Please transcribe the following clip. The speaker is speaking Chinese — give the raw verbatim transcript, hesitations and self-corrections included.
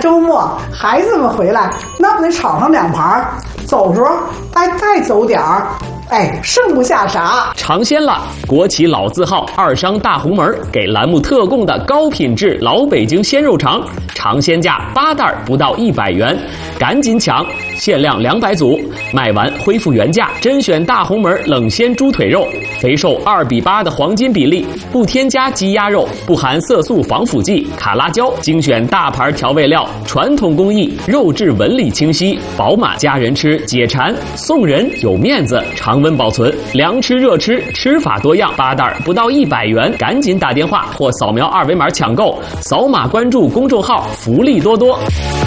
周末孩子们回来，那不得炒上两盘，走时候再再走点儿。哎，剩不下啥。 尝鲜了！国企老字号二商大红门给栏目特供的高品质老北京鲜肉肠，尝鲜价八袋不到一百元，赶紧抢！限量两百组，卖完恢复原价。甄选大红门冷鲜猪腿肉，肥瘦二比八的黄金比例，不添加鸡鸭肉，不含色素防腐剂、卡拉胶，精选大牌调味料，传统工艺，肉质纹理清晰饱满，家人吃解馋，送人有面子，常温保存，凉吃热吃，吃法多样，八袋不到一百元，赶紧打电话或扫描二维码抢购，扫码关注公众号，福利多多。